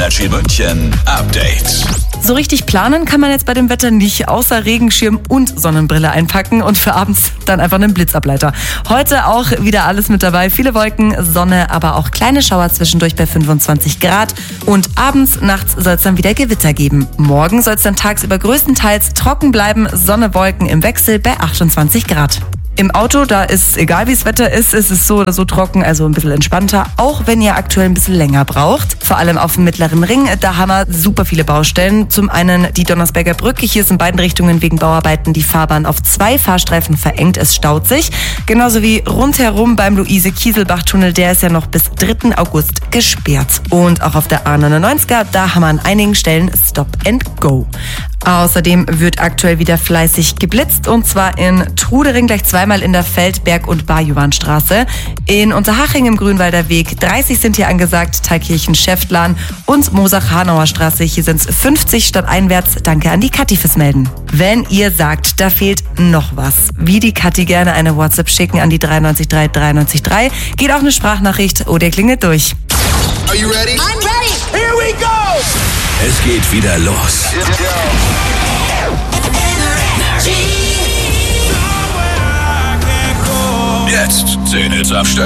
Energy München Update. So richtig planen kann man jetzt bei dem Wetter nicht, außer Regenschirm und Sonnenbrille einpacken und für abends dann einfach einen Blitzableiter. Heute auch wieder alles mit dabei. Viele Wolken, Sonne, aber auch kleine Schauer zwischendurch bei 25 Grad. Und abends, nachts soll es dann wieder Gewitter geben. Morgen soll es dann tagsüber größtenteils trocken bleiben. Sonne, Wolken im Wechsel bei 28 Grad. Im Auto, da ist, egal wie das Wetter ist, es ist so oder so trocken, also ein bisschen entspannter, auch wenn ihr aktuell ein bisschen länger braucht. Vor allem auf dem Mittleren Ring, da haben wir super viele Baustellen. Zum einen die Donnersberger Brücke, hier ist in beiden Richtungen wegen Bauarbeiten die Fahrbahn auf 2 Fahrstreifen verengt, es staut sich. Genauso wie rundherum beim Luise-Kieselbach-Tunnel, der ist ja noch bis 3. August gesperrt. Und auch auf der A99er, da haben wir an einigen Stellen Stop and Go. Außerdem wird aktuell wieder fleißig geblitzt und zwar in Trudering gleich zweimal in der Feldberg- und Barjuwanstraße. In Unterhaching im Grünwalder Weg 30 sind hier angesagt, Thalkirchen-Schäftlarn und Mosach-Hanauer Straße. Hier sind es 50 statt einwärts. Danke an die Kathi fürs Melden. Wenn ihr sagt, da fehlt noch was, wie die Kathi, gerne eine WhatsApp schicken an die 933 933. Geht auch eine Sprachnachricht oder ihr klingelt durch. Are you ready? I'm ready. Here we go! Es geht wieder los. Jetzt 10 Hits am Stück.